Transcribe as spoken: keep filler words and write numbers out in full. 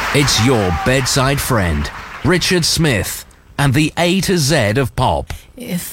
It's your bedside friend, Richard Smith, and the A to Z of pop. If